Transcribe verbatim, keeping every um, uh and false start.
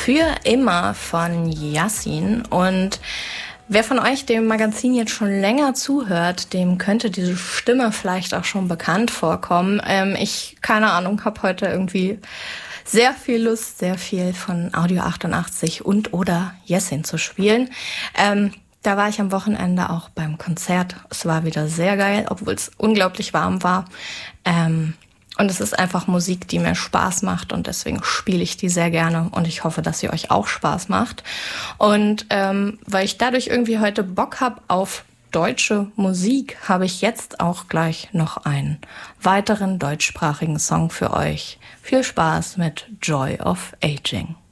Für immer von Yassin. Und wer von euch dem Magazin jetzt schon länger zuhört, dem könnte diese Stimme vielleicht auch schon bekannt vorkommen. Ähm, ich, keine Ahnung, habe heute irgendwie sehr viel Lust, sehr viel von Audio achtundachtzig und oder Yassin zu spielen. Ähm, da war ich am Wochenende auch beim Konzert. Es war wieder sehr geil, obwohl es unglaublich warm war. Ähm, Und es ist einfach Musik, die mir Spaß macht und deswegen spiele ich die sehr gerne und ich hoffe, dass sie euch auch Spaß macht. Und ähm, weil ich dadurch irgendwie heute Bock habe auf deutsche Musik, habe ich jetzt auch gleich noch einen weiteren deutschsprachigen Song für euch. Viel Spaß mit Joy of Aging.